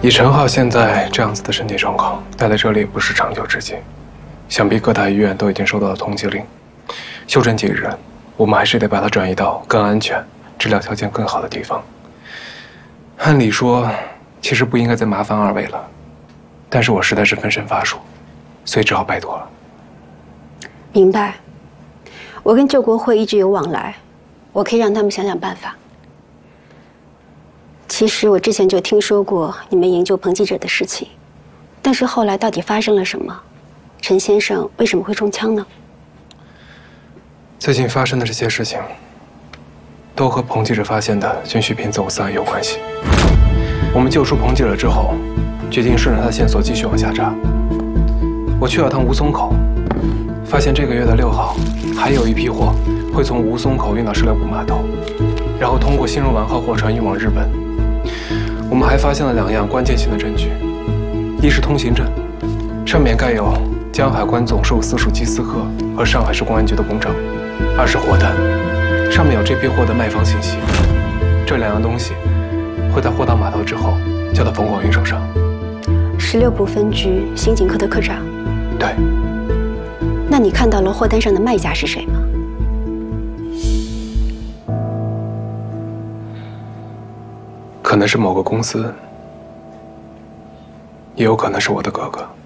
以陈浩现在这样子的身体状况，待在这里不是长久之计。想必各大医院都已经收到了通缉令，休诊几日，我们还是得把他转移到更安全、治疗条件更好的地方。按理说，其实不应该再麻烦二位了，但是我实在是分身乏术，所以只好拜托了。 明白。我跟救国会一直有往来，我可以让他们想想办法。其实我之前就听说过你们营救彭记者的事情，但是后来到底发生了什么？陈先生为什么会中枪呢？ 最近发生的这些事情，都和彭记者发现的军需品走私案有关系。我们救出彭记者之后，决定顺着他的线索继续往下查。我去了趟吴淞口，发现这个月的6号，还有一批货会从吴淞口运到石榴埔码头，然后通过新荣丸号货船运往日本。我们还发现了2样关键性的证据：一是通行证，上面盖有江海关总署私属机司科和上海市公安局的公章；二是货单，上面有这批货的卖方信息。这2样东西会在货到码头之后交到冯广云手上。 16部分局刑警科的科长。 对。 那你看到了货单上的卖家是谁吗？ 可能是某个公司，也有可能是我的哥哥。